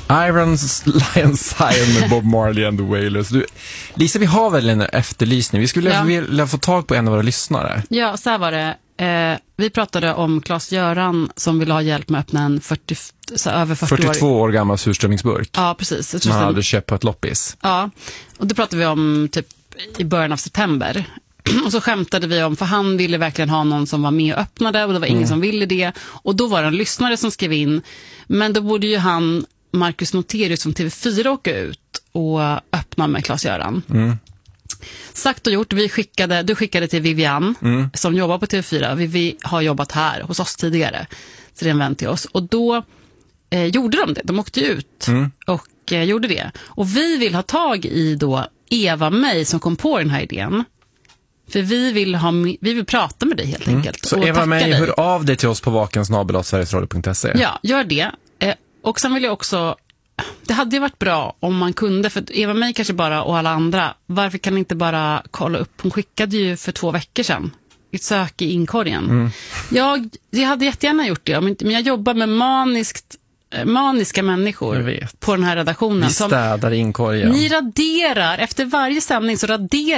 Iron Lion Sion med Bob Marley and the Wailers. Lisa, vi har väl en efterlysning. Vi skulle vilja få tag på en av våra lyssnare. Ja, så här var det. Vi pratade om Claes-Göran som ville ha hjälp med att öppna en över 42 år gammal surströmmingsburk. Ja, precis. Som han hade köpt på ett loppis. Ja, och det pratade vi om typ i början av september. Och så skämtade vi om, för han ville verkligen ha någon som var med och öppnade, och det var ingen som ville det. Och då var det en lyssnare som skrev in, men då borde ju han, Marcus Noterius från TV4, åka ut och öppna med Claes-Göran. Sagt och gjort, du skickade till Vivian som jobbar på TV4. Vi har jobbat här hos oss tidigare, så det är en vän till oss. Och då gjorde de det, de åkte ut och gjorde det. Och vi vill ha tag i då Eva May som kom på den här idén. För vi vill prata med dig helt enkelt. Så Eva May, hör av dig till oss på vakensnabel@sverigesradio.se. Ja, gör det. Och sen vill jag också, det hade ju varit bra om man kunde, för Eva May kanske bara och alla andra, varför kan ni inte bara kolla upp? Hon skickade ju för 2 veckor sedan ett sök i inkorgen. Jag hade jättegärna gjort det, men jag jobbar med maniska människor på den här redaktionen. Vi städar inkorgen. Ni raderar, efter varje sändning så raderar